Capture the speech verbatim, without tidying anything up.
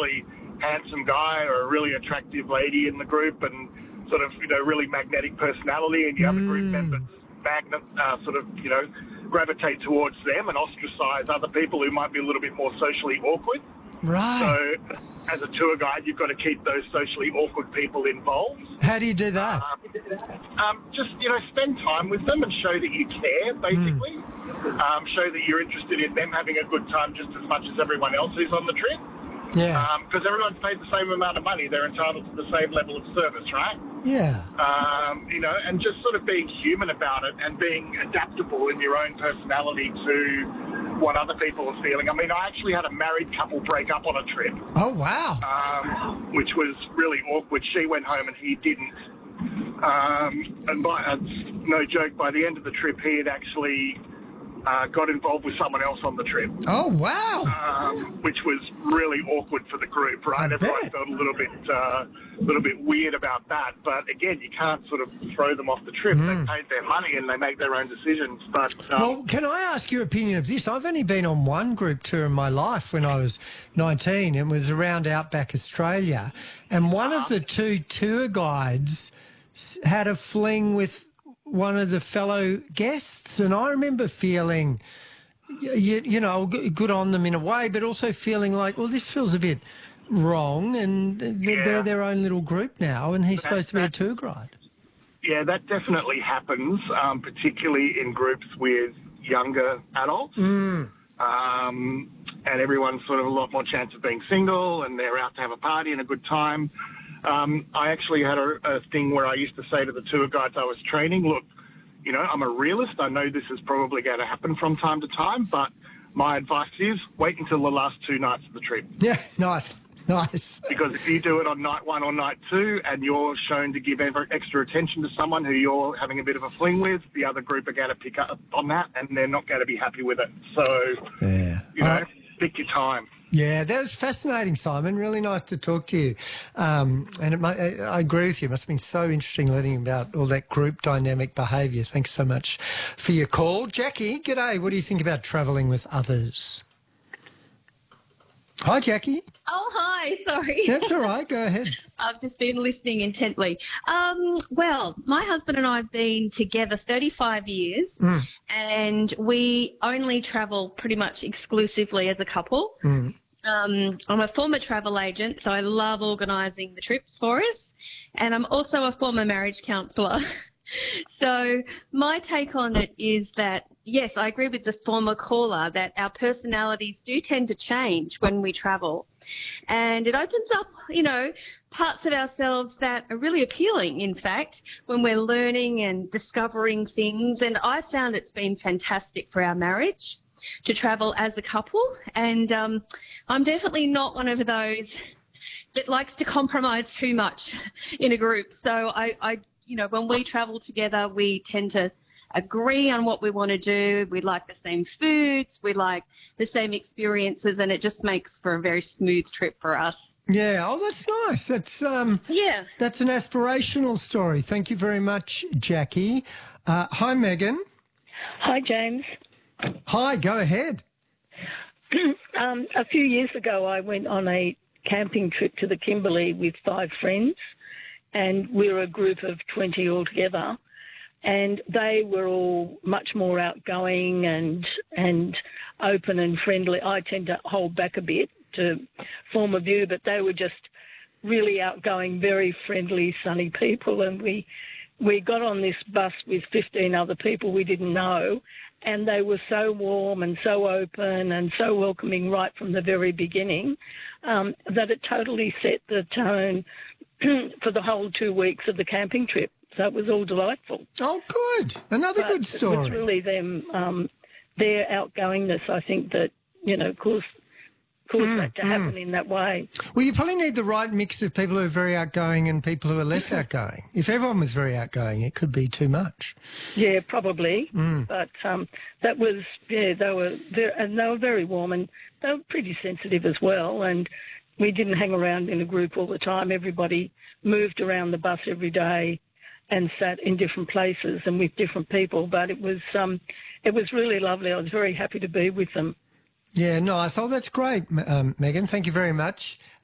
really handsome guy or a really attractive lady in the group and sort of, you know, really magnetic personality, and you have a group members magnet, uh, sort of, you know, gravitate towards them and ostracize other people who might be a little bit more socially awkward. Right. So as a tour guide, you've got to keep those socially awkward people involved. How do you do that? Um, um, just, you know, spend time with them and show that you care, basically. Mm. Um, show that you're interested in them having a good time just as much as everyone else who's on the trip. Yeah. Because um, everyone's paid the same amount of money. They're entitled to the same level of service, right? Yeah. Um, you know, and just sort of being human about it and being adaptable in your own personality to what other people are feeling. I mean, I actually had a married couple break up on a trip. Oh, wow. Um, which was really awkward. She went home and he didn't. Um, and by, uh, no joke, by the end of the trip, he had actually uh, got involved with someone else on the trip. Oh, wow. Um, which was really awkward for the group, right? I Everyone bet. felt a little bit, uh, little bit weird about that. But again, you can't sort of throw them off the trip. Mm. They paid their money and they make their own decisions. But um, Well, can I ask your opinion of this? I've only been on one group tour in my life when I was nineteen. It was around Outback Australia. And one of the two tour guides s- had a fling with one of the fellow guests. And I remember feeling, you, you know, g- good on them in a way, but also feeling like, well, this feels a bit wrong. And they're, Yeah. they're their own little group now, and he's That- supposed to be a that- tour guide. yeah, that definitely happens, um, particularly in groups with younger adults. Mm. Um, and everyone's sort of a lot more chance of being single and they're out to have a party and a good time. Um, I actually had a, a thing where I used to say to the tour guides I was training, look, you know, I'm a realist. I know this is probably going to happen from time to time, but my advice is wait until the last two nights of the trip. Yeah, nice, nice. Because if you do it on night one or night two and you're shown to give ever extra attention to someone who you're having a bit of a fling with, the other group are going to pick up on that and they're not going to be happy with it. So, Yeah. you know, Uh, pick your time. Yeah, that was fascinating, Simon. Really nice to talk to you. Um, and it, mu- I I agree with you. It must have been so interesting learning about all that group dynamic behaviour. Thanks so much for your call. Jackie, g'day. What do you think about travelling with others? Hi, Jackie. Oh, hi. Sorry. That's all right. Go ahead. I've just been listening intently. Um, well, my husband and I have been together thirty-five years, Mm. and we only travel pretty much exclusively as a couple. Mm. Um, I'm a former travel agent, so I love organising the trips for us, and I'm also a former marriage counsellor. So my take on it is that, yes, I agree with the former caller that our personalities do tend to change when we travel. And it opens up, you know, parts of ourselves that are really appealing, in fact, when we're learning and discovering things. And I found it's been fantastic for our marriage to travel as a couple. And um, I'm definitely not one of those that likes to compromise too much in a group. So I, I you know, when we travel together, we tend to agree on what we want to do. We like the same foods. We like the same experiences, and it just makes for a very smooth trip for us. Yeah. Oh, that's nice. That's um. Yeah. That's an aspirational story. Thank you very much, Jackie. Uh, hi, Megan. Hi, James. Hi. Go ahead. Um, a few years ago, I went on a camping trip to the Kimberley with five friends, and we were a group of twenty altogether. And they were all much more outgoing and and open and friendly. I tend to hold back a bit to form a view, but they were just really outgoing, very friendly, sunny people. And we we got on this bus with fifteen other people we didn't know, and they were so warm and so open and so welcoming right from the very beginning um, that it totally set the tone for the whole two weeks of the camping trip. So it was all delightful. Oh, good. Another But good story. It was really them, um, their outgoingness, I think, that, you know, caused, caused Mm, that to happen in that way. Well, you probably need the right mix of people who are very outgoing and people who are less outgoing. If everyone was very outgoing, it could be too much. Yeah, probably. Mm. But um, that was, yeah, they were very, and they were very warm, and they were pretty sensitive as well. And we didn't hang around in a group all the time. Everybody moved around the bus every day and sat in different places and with different people. But it was, um, it was really lovely. I was very happy to be with them. Yeah, nice. Oh, that's great, um, Megan. Thank you very much.